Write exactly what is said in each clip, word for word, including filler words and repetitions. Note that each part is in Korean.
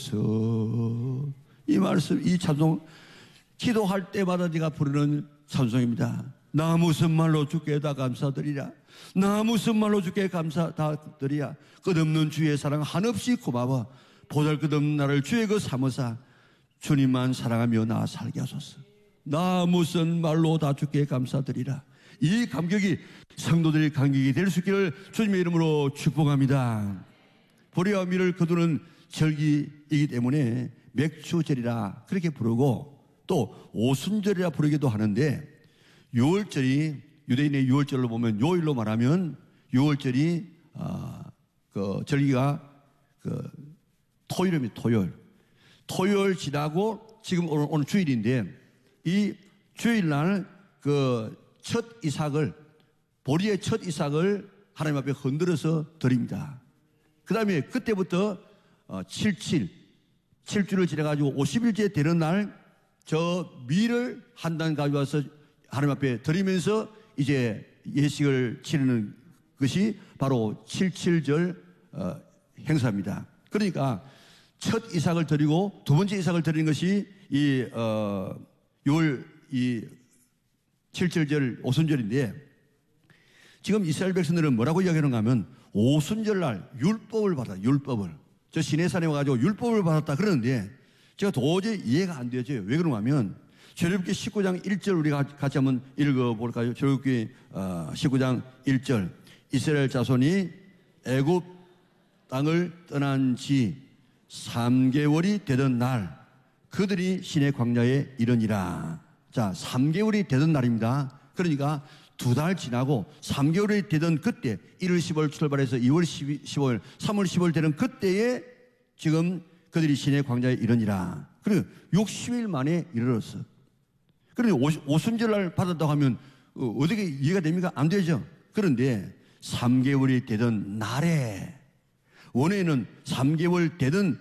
이 말씀, 이 찬송, 기도할 때마다 네가 부르는 찬송입니다. 나 무슨 말로 주께 다 감사드리랴. 나 무슨 말로 주께 감사드리랴. 끝없는 주의 사랑 한없이 고마워. 보잘것없는 나를 주의 그 사모사 주님만 사랑하며 나 살게 하소서. 나 무슨 말로 다 주께 감사드리라. 이 감격이 성도들의 감격이 될 수 있기를 주님의 이름으로 축복합니다. 보리와 밀을 거두는 절기이기 때문에 맥주절이라 그렇게 부르고 또 오순절이라 부르기도 하는데, 유월절이 유대인의 유월절로 보면 요일로 말하면 유월절이 어, 그 절기가 그 토요일입니다. 토요일. 토요일 지나고 지금 오늘, 오늘 주일인데, 이 주일날 그 첫 이삭을, 보리의 첫 이삭을 하나님 앞에 흔들어서 드립니다. 그 다음에 그때부터 어, 칠칠, 칠주를 지나가지고 오십일째 되는 날 저 밀을 한 단 가져와서 하나님 앞에 드리면서 이제 예식을 치르는 것이 바로 칠칠절 어, 행사입니다. 그러니까 첫 이삭을 드리고 두 번째 이삭을 드리는 것이 이 어, 유월 이 칠칠절 오순절인데, 지금 이스라엘 백성들은 뭐라고 이야기하는가 하면 오순절날 율법을 받아, 율법을. 저 시내산에 와가지고 율법을 받았다 그러는데 제가 도저히 이해가 안 되죠. 왜 그런가 하면 출애굽기 십구 장 일 절 우리가 같이 한번 읽어볼까요? 출애굽기 어, 십구 장 일 절. 이스라엘 자손이 애굽 땅을 떠난 지 삼 개월이 되던 날 그들이 시내 광야에 이르니라. 자, 삼 개월이 되던 날입니다. 그러니까 두 달 지나고 삼 개월이 되던 그때, 일월 십오일 출발해서 이월 십오일, 삼월 십오일 되는 그때에 지금 그들이 시내 광야에 이르니라. 그리고 육십 일 만에 이르렀어. 그런데 오순절날 받았다고 하면 어떻게 이해가 됩니까? 안 되죠. 그런데 삼 개월이 되던 날에, 원래는 삼 개월 되던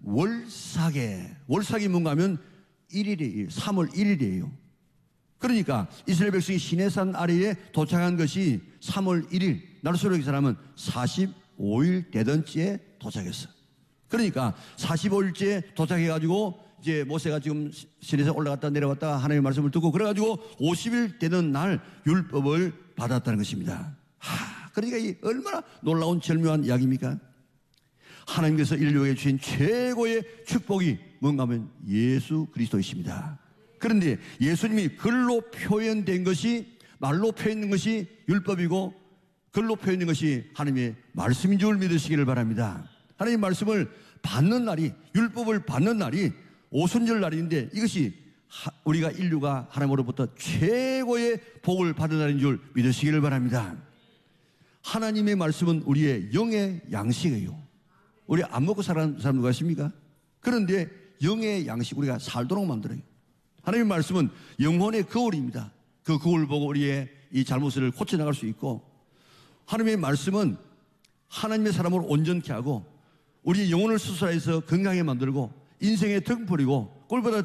월삭에, 월삭이 뭔가 하면 일 일이에요. 삼월 일 일이에요. 그러니까 이스라엘 백성이 시내산 아래에 도착한 것이 삼월 일 일, 나루소로 계산하면 사십오 일 되던 때에 도착했어. 그러니까 사십오 일째 도착해가지고 이제 모세가 지금 시내산 올라갔다 내려갔다 하나님의 말씀을 듣고 그래가지고 오십 일 되는 날 율법을 받았다는 것입니다. 하, 그러니까 이 얼마나 놀라운 절묘한 이야기입니까? 하나님께서 인류에게 주신 최고의 축복이 뭔가 하면 예수 그리스도이십니다. 그런데 예수님이 글로 표현된 것이, 말로 표현된 것이 율법이고 글로 표현된 것이 하나님의 말씀인 줄 믿으시기를 바랍니다. 하나님의 말씀을 받는 날이, 율법을 받는 날이 오순절 날인데 이것이 우리가 인류가 하나님으로부터 최고의 복을 받은 날인 줄 믿으시기를 바랍니다. 하나님의 말씀은 우리의 영의 양식이에요. 우리 안 먹고 살아가는 사람 누가 있습니까? 그런데 영의 양식, 우리가 살도록 만들어요. 하나님의 말씀은 영혼의 거울입니다. 그 거울을 보고 우리의 이 잘못을 고쳐나갈 수 있고, 하나님의 말씀은 하나님의 사람을 온전케 하고 우리의 영혼을 수술해서 건강하게 만들고 인생의 등불이고 꼴보다